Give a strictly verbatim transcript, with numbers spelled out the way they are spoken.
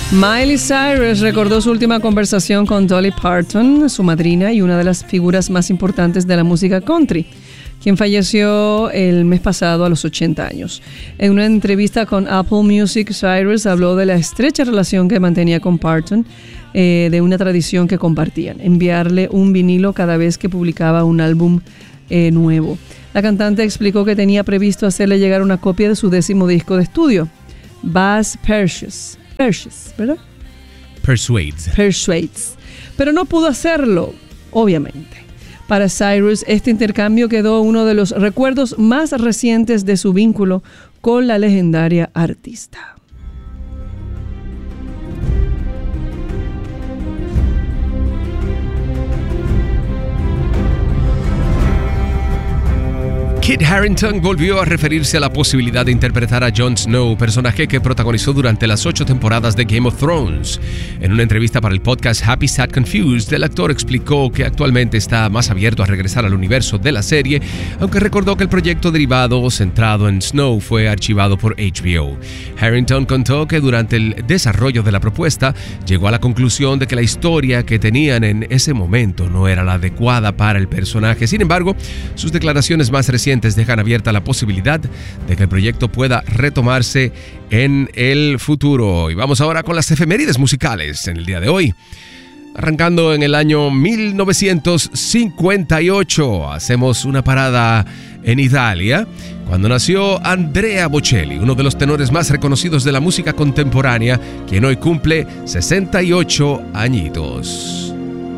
Miley Cyrus recordó su última conversación con Dolly Parton, su madrina y una de las figuras más importantes de la música country, quien falleció el mes pasado a los ochenta años. En una entrevista con Apple Music, Cyrus habló de la estrecha relación que mantenía con Parton, eh, de una tradición que compartían, enviarle un vinilo cada vez que publicaba un álbum eh, nuevo. La cantante explicó que tenía previsto hacerle llegar una copia de su décimo disco de estudio, Bass Precious. Precious, ¿verdad? Persuades. Persuades. Pero no pudo hacerlo, obviamente. Para Cyrus, este intercambio quedó uno de los recuerdos más recientes de su vínculo con la legendaria artista. Kit Harington volvió a referirse a la posibilidad de interpretar a Jon Snow, personaje que protagonizó durante las ocho temporadas de Game of Thrones. En una entrevista para el podcast Happy, Sad, Confused, el actor explicó que actualmente está más abierto a regresar al universo de la serie, aunque recordó que el proyecto derivado centrado en Snow fue archivado por H B O. Harington contó que durante el desarrollo de la propuesta llegó a la conclusión de que la historia que tenían en ese momento no era la adecuada para el personaje. Sin embargo, sus declaraciones más recientes dejan abierta la posibilidad de que el proyecto pueda retomarse en el futuro. Y vamos ahora con las efemérides musicales en el día de hoy. Arrancando en el año mil novecientos cincuenta y ocho, hacemos una parada en Italia, cuando nació Andrea Bocelli, uno de los tenores más reconocidos de la música contemporánea, quien hoy cumple sesenta y ocho añitos.